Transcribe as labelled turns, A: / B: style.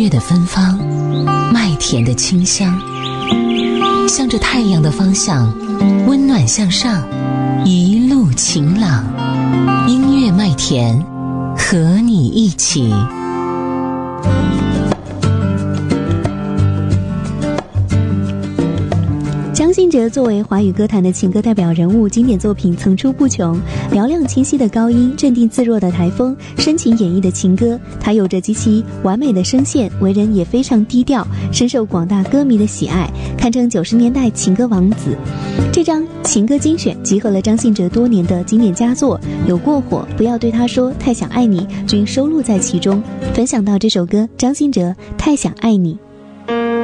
A: 月的芬芳，麦田的清香，向着太阳的方向，温暖向上，一路晴朗。音乐麦田，和你一起。
B: 张信哲作为华语歌坛的情歌代表人物，经典作品层出不穷，嘹亮清晰的高音，镇定自若的台风，深情演绎的情歌，他有着极其完美的声线，为人也非常低调，深受广大歌迷的喜爱，堪称90年代情歌王子。这张情歌精选集合了张信哲多年的经典佳作，有过火、不要对他说、太想爱你均收录在其中。分享到这首歌，张信哲《太想爱你》。